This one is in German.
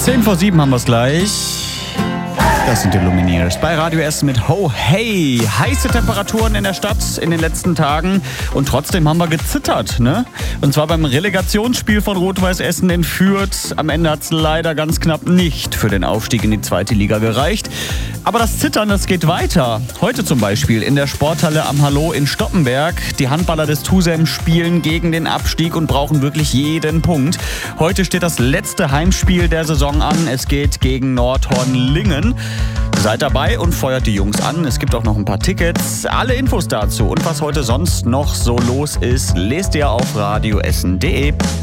10:07 haben wir es gleich. Das sind die Lumineers bei Radio Essen mit Ho Hey. Heiße Temperaturen in der Stadt in den letzten Tagen und trotzdem haben wir gezittert, ne? Und zwar beim Relegationsspiel von Rot-Weiß Essen in Fürth. Am Ende hat es leider ganz knapp nicht für den Aufstieg in die zweite Liga gereicht. Aber das Zittern, das geht weiter. Heute zum Beispiel in der Sporthalle am Hallo in Stoppenberg. Die Handballer des TuSem spielen gegen den Abstieg und brauchen wirklich jeden Punkt. Heute steht das letzte Heimspiel der Saison an. Es geht gegen Nordhorn-Lingen. Seid dabei und feuert die Jungs an. Es gibt auch noch ein paar Tickets. Alle Infos dazu und was heute sonst noch so los ist, lest ihr auf radioessen.de.